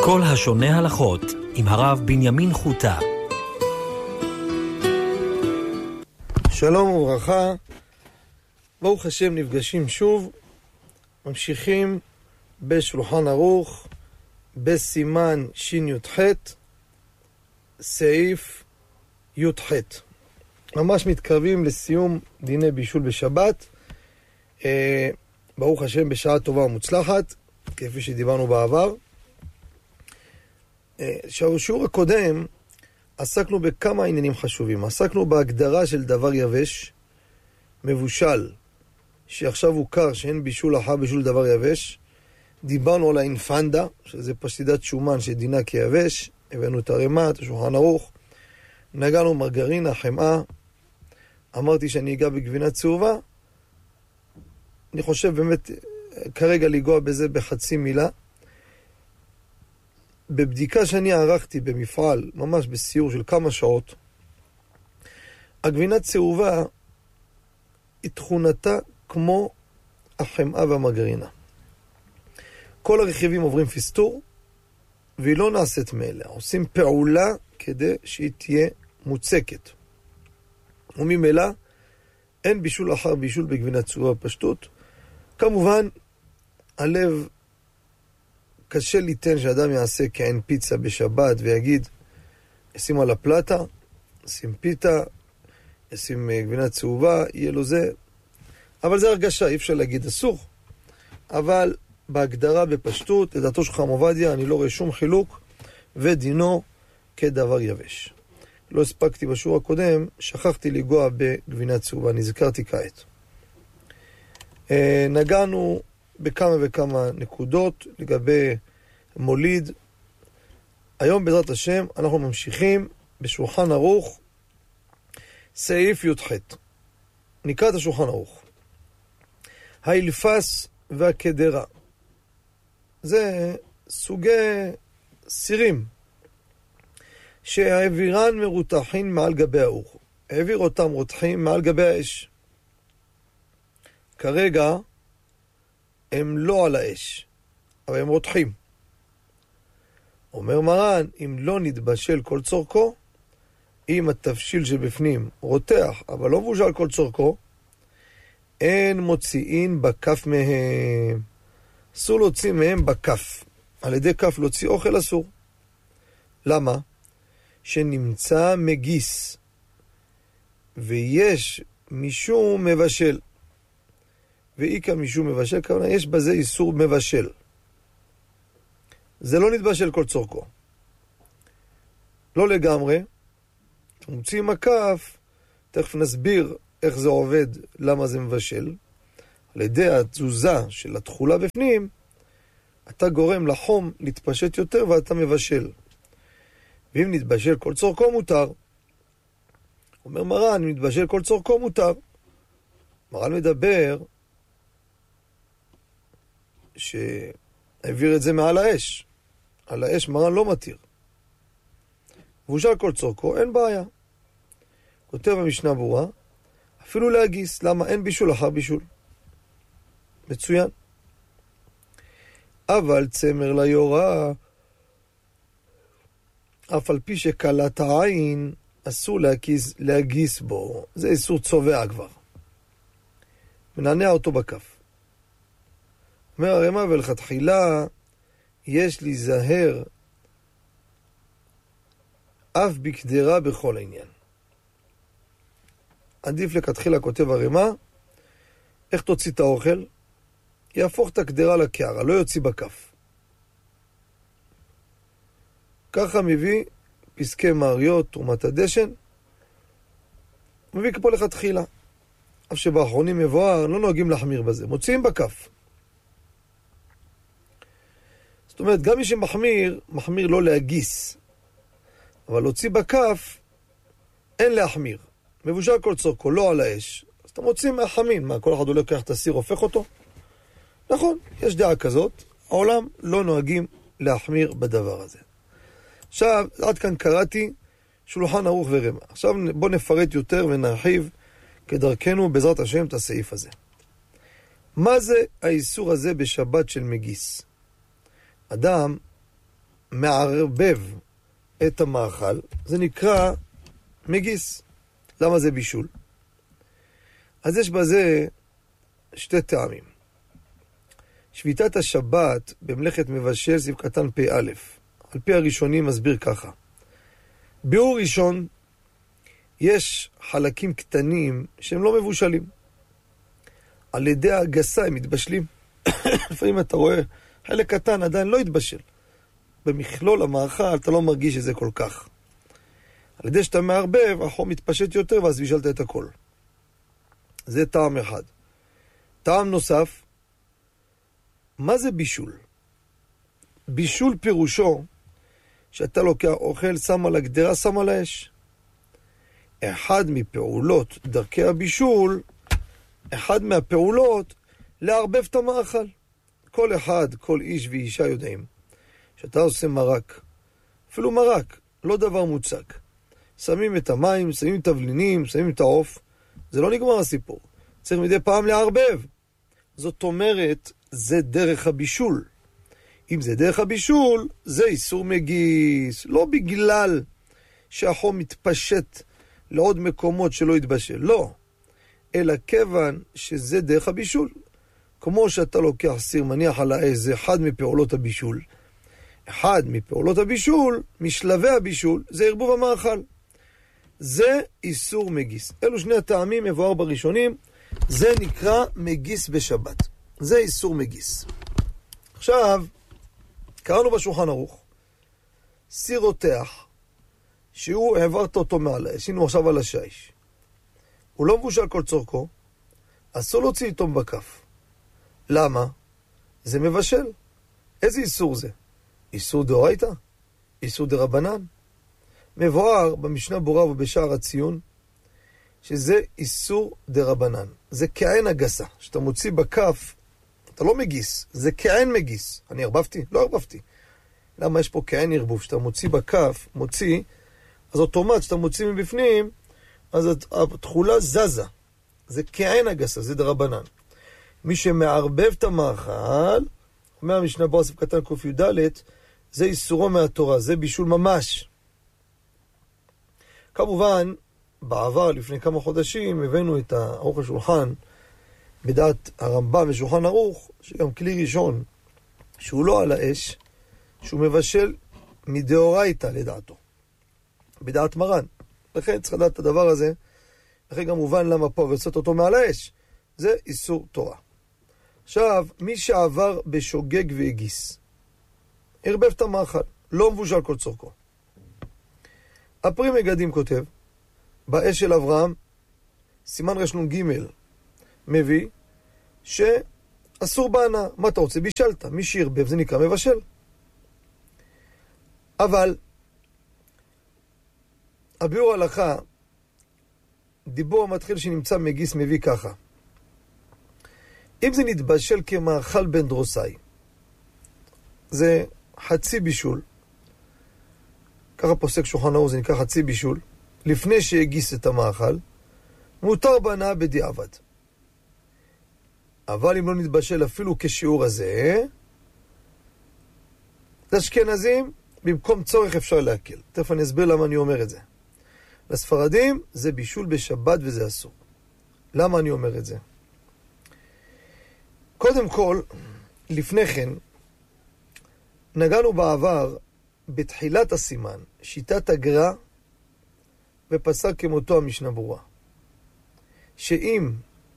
כל השונה הלכות עם הרב בנימין חוטה. שלום וברכה, ברוך השם, נפגשים שוב, ממשיכים בשולחן ערוך בסימן שי"ח סעיף י"ח. ממש מתקרבים לסיום דיני בישול בשבת, ברוך השם בשעה טובה ומוצלחת, כפי שדיברנו בעבר. בשיעור הקודם עסקנו בכמה עניינים חשובים. עסקנו בהגדרה של דבר יבש, מבושל, שעכשיו הוכר שאין בישול אחר בישול דבר יבש. דיברנו על האינפנדה, שזה פשטידת שומן שדינה כיבש, הבאנו את הרמה, את השולחן ערוך, נגענו מרגרינה, חמאה, אמרתי שאני אגע בגבינה צהובה. אני חושב באמת כרגע לגוע בזה בחצי מילה. בבדיקה שאני ערכתי במפעל, ממש בסיור של כמה שעות, הגבינה צהובה היא תכונתה כמו החמאה והמרגרינה. כל הרכיבים עוברים פיסטור, והיא לא נעשית מאליה. עושים פעולה כדי שהיא תהיה מוצקת. וממילא אין בישול אחר בישול בגבינה צהובה פשטות. כמובן, הלב קשה ליתן שאדם יעשה כעין פיצה בשבת ויגיד, ישים על הפלטה, ישים פיתה, ישים גבינה צהובה, יהיה לו זה. אבל זה הרגשה, אי אפשר להגיד אסור. אבל בהגדרה בפשטות, לדעתו של חכם עובדיה, אני לא רואה שום חילוק, ודינו כדבר יבש. לא הספקתי בשיעור הקודם, שכחתי לגוע בגבינה צהובה, נזכרתי כעת. נגענו בכמה וכמה נקודות לגבי מוליד. היום בעזרת השם אנחנו ממשיכים בשולחן ערוך סעיף י"ח. נקרא את השולחן ערוך. האלפס והקדרה. זה סוגי סירים שהעבירן מרותחין מעל גבי האור. העביר אותם רותחים מעל גבי האש. כרגע הם לא על האש, אבל הם רותחים. אומר מרן, אם לא נתבשל כל צורכו, אם התבשיל שבפנים רותח, אבל לא מבושל כל צורכו, אין מוציאין בכף מהם. אסור להוציא מהם בכף. על ידי כף להוציא אוכל אסור. למה? שנמצא מגיס, ויש משום מבשל. ואיקה משום מבשל, כמובן יש בזה איסור מבשל. זה לא נתבשל כל צורכו. לא לגמרי. מוציא עם הכף, תכף נסביר איך זה עובד, למה זה מבשל. על ידי התזוזה של התחולה בפנים, אתה גורם לחום להתפשט יותר ואתה מבשל. ואם נתבשל כל צורכו מותר. אומר מרן, אם נתבשל כל צורכו מותר. מרן מדבר שהעביר את זה מעל האש. על האש מרן לא מתיר. מבושל כל צורכו, אין בעיה. כותב במשנה ברורה, אפילו להגיס. למה? אין בישול אחר בישול. מצוין. אבל צמר ליורה, אף על פי שקלת העין, אסור להגיס בו. זה איסור צובע כבר. מנענע אותו בכף. אומר הרמ"א, ולכתחילה יש להיזהר אף בקדרה בכל העניין. עדיף לכתחילה, כותב הרמ"א, איך תוציא את האוכל? יהפוך את הקדרה לקערה, לא יוציא בכף. ככה מביא פסקי מעריות, תרומת הדשן, מביא כפה לכתחילה. אף שבאחרונים מבואר, לא נוהגים להחמיר בזה, מוציאים בכף. זאת אומרת, גם מי שמחמיר, מחמיר לא להגיס. אבל להוציא בכף, אין להחמיר. מבושל כל צורכו, לא על האש. אז אתה מוציא מהחמין. מה, כל אחד עולה לקח את הסיר, הופך אותו? נכון, יש דעה כזאת. העולם לא נוהגים להחמיר בדבר הזה. עכשיו, עד כאן קראתי שולחן ערוך ורמ"א. עכשיו בוא נפרט יותר ונרחיב כדרכנו בעזרת השם את הסעיף הזה. מה זה האיסור הזה בשבת של מגיס? אדם מערבב את המאכל, זה נקרא מגיס. למה זה בישול? אז יש בזה שתי טעמים. שביתת השבת במלאכת מבשל סעיף קטן פ"א, על פי הראשונים מסביר ככה. ביאור ראשון, יש חלקים קטנים שהם לא מבושלים. על ידי הגסה הם מתבשלים. לפעמים אתה רואה חלק קטן עדיין לא התבשל. במכלול המאכל אתה לא מרגיש את זה כל כך. על ידי שאתה מערבב, החום מתפשט יותר ואז בישלת את הכל. זה טעם אחד. טעם נוסף, מה זה בישול? בישול פירושו שאתה לוקח אוכל, שם על הגדרה, שם על האש. אחד מפעולות דרכי הבישול, אחד מהפעולות, לערבב את המאכל. כל אחד, כל איש ואישה יודעים שאתה עושה מרק, אפילו מרק, לא דבר מוצק. שמים את המים, שמים תבלינים, שמים את העוף, זה לא נגמר הסיפור. צריך מדי פעם לערבב. זאת אומרת, זה דרך הבישול. אם זה דרך הבישול, זה איסור מגיס. לא בגלל שהחום מתפשט לעוד מקומות שלא יתבשל, לא. אלא כיוון שזה דרך הבישול. כמו שאתה לוקח סיר מניח על האש, זה אחד מפעולות הבישול. אחד מפעולות הבישול, משלבי הבישול, זה ערבוב המאכל. זה איסור מגיס. אלו שני הטעמים מבואר בראשונים, זה נקרא מגיס בשבת. זה איסור מגיס. עכשיו, קראנו בשולחן ערוך, סיר רותח, שהוא העברת אותו מעלה, עשינו עכשיו על השיש. הוא לא מבושל כל צורכו, אסור להוציא איתו בכף. למה? זה מבשל. איזה איסור זה? איסור דאורייתא? איסור דרבנן? מבואר במשנה ברורה ובשער הציון, שזה איסור דרבנן. זה כעין הגסה. שאתה מוציא בכף, אתה לא מגיס, זה כעין מגיס. אני ערבבתי? לא ערבבתי. למה יש פה כעין ערבוב? שאתה מוציא בכף, מוציא, אז אוטומט שאתה מוציא מבפנים, אז התחולה זזה. זה כעין הגסה, זה דרבנן. מי שמערבב את המאכל, אומר המשנה ברורה סעיף קטן ק"ד, זה איסורו מהתורה, זה בישול ממש. כמובן, בעבר, לפני כמה חודשים, הבאנו את ערוך השולחן, בדעת הרמב"ם ושולחן ערוך, שגם כלי ראשון, שהוא לא על האש, שהוא מבשל מדאורייתא לדעתו, בדעת מרן. לכן צריך לדעת את הדבר הזה, לכן גם מובן למה פה וצאת אותו מעל האש, זה איסור תורה. עכשיו, מי שעבר בשוגג והגיס, ערבב את המאכל, לא מבושל כל צורכו. הפרי מגדים כותב, באש של אברהם, סימן רשנון ג' מביא, שאסור בענה. מה אתה רוצה? בישלת. מי שירבב זה נקרא מבשל. אבל, הביאור הלכה, דיבור המתחיל שנמצא מגיס מביא ככה. אם זה נתבשל כמאכל בן דרוסאי, זה חצי בישול, ככה פוסק שולחן ערוך, זה נקרא חצי בישול, לפני שהגיס את המאכל, מותר בהנאה בדיעבד. אבל אם לא נתבשל אפילו כשיעור הזה, לאשכנזים, במקום צורך אפשר להקל. תכף אני אסביר למה אני אומר את זה. לספרדים זה בישול בשבת וזה אסור. למה אני אומר את זה? קודם כל, לפני כן, נגענו בעבר בתחילת הסימן, שיטת הגר"א, ופסק כמותו המשנה ברורה. שאם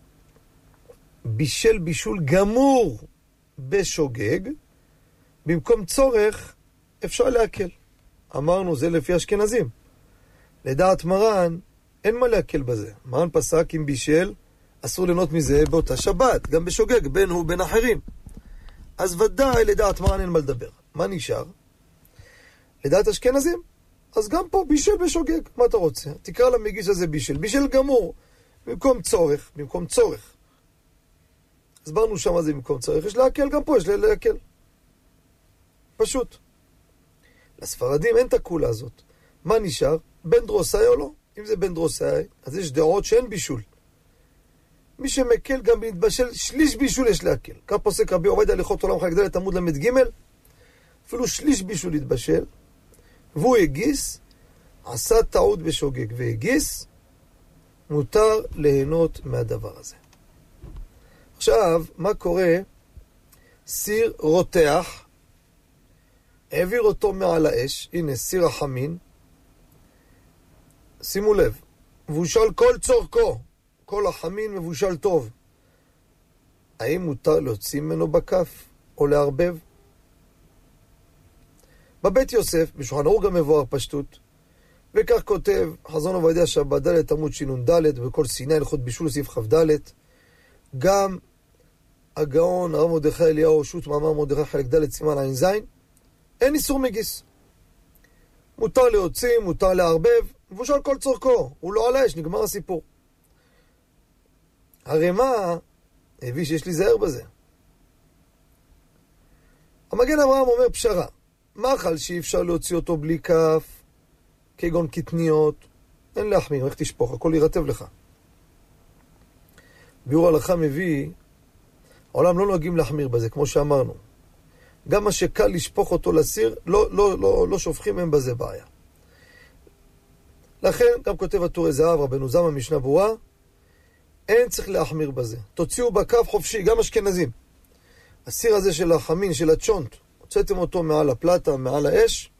בישל בישול גמור בשוגג, במקום צורך אפשר להקל. אמרנו זה לפי אשכנזים. לדעת מרן אין מה להקל בזה. מרן פסק אם בישל אסור ליהנות מזה באותה שבת, גם בשוגג, בין הוא בין אחרים. אז ודאי לדעת מרן אין מה לדבר. מה נשאר? לדעת אשכנזים. אז גם פה בישל בשוגג. מה אתה רוצה? תקרא למגיש הזה בישל. בישל גמור. במקום צורך. במקום צורך. הסברנו שם מה זה במקום צורך. יש להקל, גם פה יש להקל. פשוט. לספרדים אין את הכולה הזאת. מה נשאר? בן דרוסאי או לא? אם זה בן דרוסאי, אז יש דעות שאין בישול. מי שמקל גם מתבשל, שליש בישול יש להקל. כך פוסק רבי עובדיה הלכות עולם חלק ד' עמוד למד ג', אפילו שליש בישול התבשל, והוא הגיס, עשה טעות בשוגג והגיס, מותר ליהנות מהדבר הזה. עכשיו, מה קורה? סיר רותח, העביר אותו מעל האש, הנה סיר החמין, שימו לב, מבושל כל צורכו, כל החמין מבושל טוב. האם מותר להוציא ממנו בכף או לערבב? בבית יוסף, בשולחן ערוך גם מבואר פשטות, וכך כותב חזון עובדיה שבת ד' עמוד שנ"ד בכל סיני הלכות בישול סעיף כ"ד. גם הגאון הרב מרדכי אליהו שו"ת מאמר מרדכי חלק ד' סימן ע"ז, אין איסור מגיס. מותר להוציא, מותר לערבב, מבושל כל צורכו, הוא לא על האש, נגמר הסיפור. הרמ"א הביא שיש להיזהר בזה. המגן אברהם אומר פשרה, מאכל שאי אפשר להוציא אותו בלי כף, כגון קטניות, אין להחמיר, איך תשפוך, הכל ירטב לך. ביאור הלכה מביא, העולם לא נוהגים להחמיר בזה, כמו שאמרנו. גם מה שקל לשפוך אותו לסיר, לא שופכים הם בזה בעיה. לכן, גם כותב הטורי זהב, רבנו זלמן משנה ברורה, אין צריך להחמיר בזה. תוציאו בכף חופשי, גם אשכנזים. הסיר הזה של החמין, של הצ'ונט, הוצאתם אותו מעל הפלטה, מעל האש,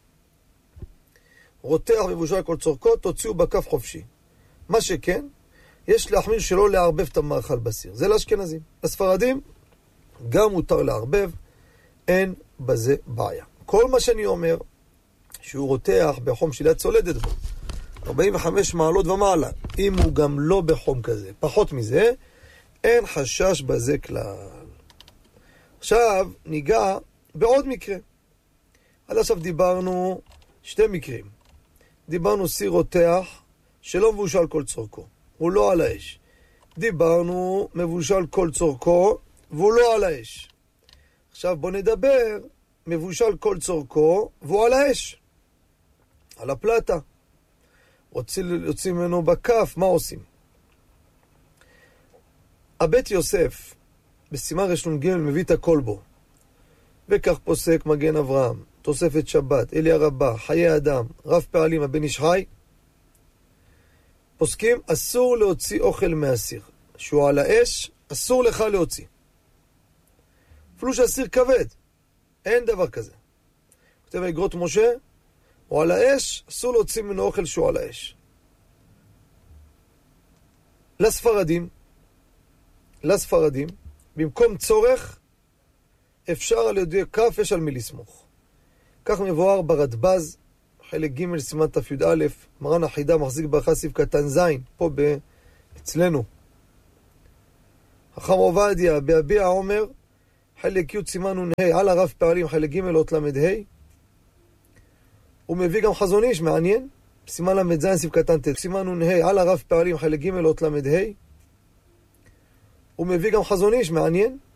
רותח מבושל כל צורכו, תוציאו בכף חופשי. מה שכן, יש להחמיר שלא לערבב את המאכל בסיר. זה לאשכנזים. לספרדים, גם מותר לערבב, אין בזה בעיה. כל מה שאני אומר, שהוא רותח בחום שלילת צולדת בו, 45 מעלות ומעלה, אם הוא גם לא בחום כזה, פחות מזה, אין חשש בזה כלל. עכשיו ניגע בעוד מקרה. עד עכשיו דיברנו שתי מקרים. דיברנו סיר רותח שלא מבושל כל צורכו, הוא לא על האש. דיברנו מבושל כל צורכו והוא לא על האש. עכשיו בוא נדבר מבושל כל צורכו והוא על האש, על הפלטה. רוצים ממנו בכף, מה עושים? הבית יוסף בסימן רש"ג מביא את הכל בו, וכך פוסק מגן אברהם, תוספת שבת, אליה רבה, חיי אדם, רב פעלים, הבן איש חי, פוסקים אסור להוציא אוכל מהסיר, שהוא על האש, אסור לך להוציא. אפילו שהסיר כבד, אין דבר כזה. כותב איגרות משה, או על האש, אסור להוציא ממנו אוכל שהוא על האש. לספרדים, במקום צורך, אפשר על ידי כף, יש על מי לסמוך. כך מבואר ברדב"ז, חלק ג' סימן ת"א, מרן החידה מחזיק ברכה סעיף קטן ז', פה אצלנו. חכם עובדיה, בהביע עומר, חלק י' סימן נ"ה, על הרב פעלים, חלק ג' אות למ"ה, הוא מביא גם חזון איש, מעניין, סימן למ"ז סעיף קטן ט', סימן נ"ה, על הרב פעלים, חלק ג' אות למ"ה, הוא מביא גם חזון איש, מעניין,